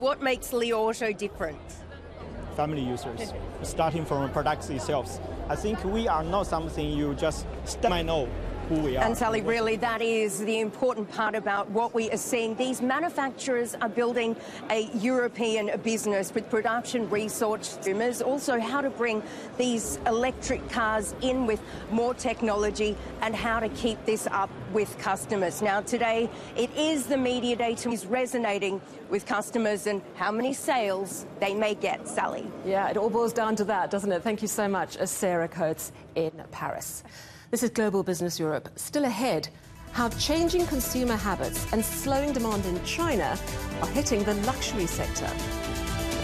What makes Li Auto different? Family users, starting from products itself. I think we are not something you just might know who we are. And Sally, really that is the important part about what we are seeing. These manufacturers are building a European business with production research, also how to bring these electric cars in with more technology and how to keep this up with customers. Now today it is the media data is resonating with customers and how many sales they may get, Sally. Yeah, it all boils down to that, doesn't it? Thank you so much, Sarah Coates in Paris. This is Global Business Europe. Still ahead, how changing consumer habits and slowing demand in China are hitting the luxury sector.